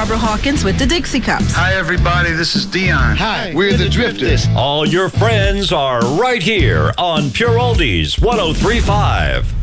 Barbara Hawkins with the Dixie Cups. Hi, everybody. This is Dion. Hi, we're the Drifters. All your friends are right here on Pure Oldies 103.5.